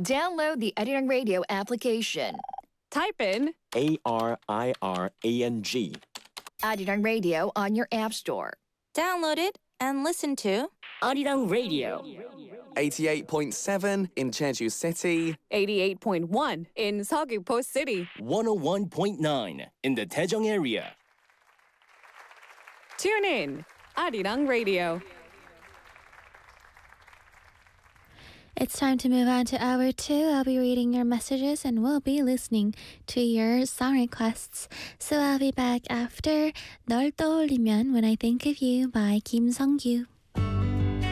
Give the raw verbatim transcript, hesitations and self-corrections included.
Download the Arirang Radio application. Type in A R I R A N G. Arirang Radio on your app store. Download it and listen to Arirang Radio. eighty-eight point seven in Jeju City. eighty-eight point one in Seogwipo City. one oh one point nine in the Daejeong area. Tune in, Arirang Radio. It's time to move on to hour two. I'll be reading your messages and we'll be listening to your song requests. So I'll be back after 널 떠올리면 When I Think of You by Kim Sung-gyu.